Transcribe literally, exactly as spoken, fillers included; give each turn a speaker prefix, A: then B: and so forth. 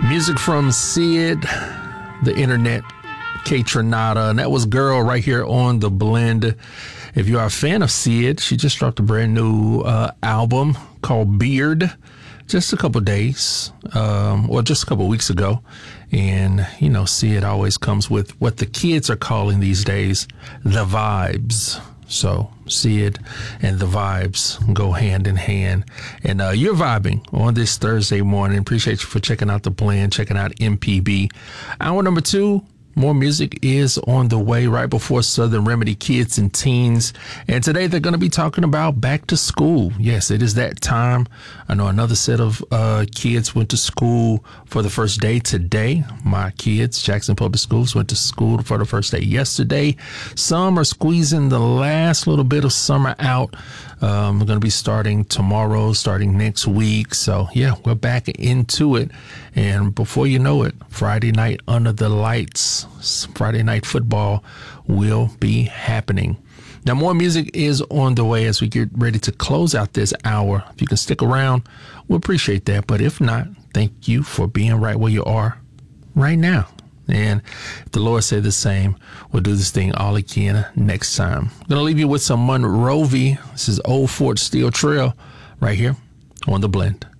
A: Music from Sid, the internet, Kaytranada, and that was Girl right here on The Blend. If you are a fan of Sid, she just dropped a brand new uh, album called Beard just a couple days, um, or just a couple weeks ago. And, you know, Sid always comes with what the kids are calling these days the vibes. So Sid and the vibes go hand in hand. And uh, you're vibing on this Thursday morning. Appreciate you for checking out The Blend, checking out M P B. Hour number two. More music is on the way right before Southern Remedy Kids and Teens. And today they're going to be talking about back to school. Yes, it is that time. I know another set of uh, kids went to school for the first day today. My kids, Jackson Public Schools, went to school for the first day yesterday. Some are squeezing the last little bit of summer out. Um, we're going to be starting tomorrow, starting next week. So, yeah, we're back into it. And before you know it, Friday night under the lights, Friday night football will be happening. Now, more music is on the way as we get ready to close out this hour. If you can stick around, we'll appreciate that. But if not, thank you for being right where you are right now. And if the Lord said the same, we'll do this thing all again next time. I'm going to leave you with some Monrovia. This is Old Fort Steel Trail right here on The Blend.